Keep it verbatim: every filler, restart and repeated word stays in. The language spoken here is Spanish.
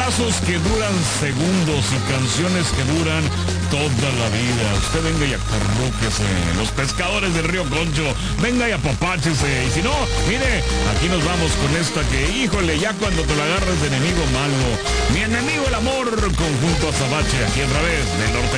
Temazos que duran segundos y canciones que duran toda la vida. Usted venga y acurrúquese. Los pescadores del Río Concho, venga y apapáchese. Y si no, mire, aquí nos vamos con esta que, híjole, ya cuando te la agarres de enemigo malo. Mi enemigo el amor, conjunto Azabache, aquí a través del norte.